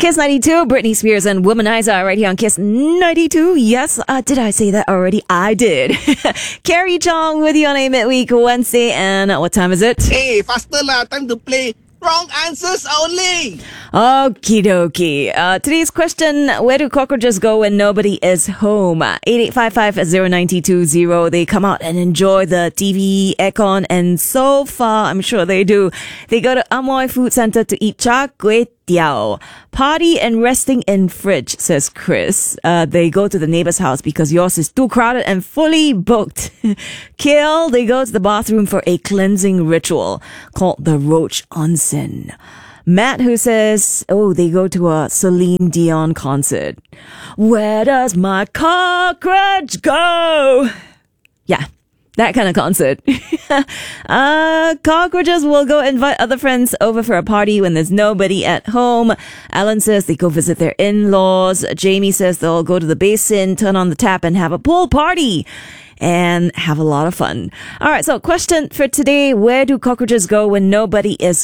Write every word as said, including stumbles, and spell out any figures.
Kiss ninety-two, Britney Spears and Womanizer right here on Kiss ninety-two. Yes, uh, did I say that already? I did. Carrie Chong with you on a midweek Wednesday. And what time is it? Hey, faster lah. Time to play. Wrong answers only. Okie dokie. Uh, today's question, where do cockroaches go when nobody is home? eight eight five five zero nine two zero. They come out and enjoy the T V, aircon, and so far, I'm sure they do. They go to Amoy Food Center to eat char kway teow. Party and resting in fridge, says Chris. Uh, they go to the neighbor's house because yours is too crowded and fully booked. Kill, they go to the bathroom for a cleansing ritual called the Roach Onsen. Matt, who says, oh, they go to a Celine Dion concert. Where does my cockroach go? Yeah, that kind of concert. uh, cockroaches will go invite other friends over for a party when there's nobody at home. Alan says they go visit their in-laws. Jamie says they'll go to the basin, turn on the tap, and have a pool party and have a lot of fun. All right, so question for today, where do cockroaches go when nobody is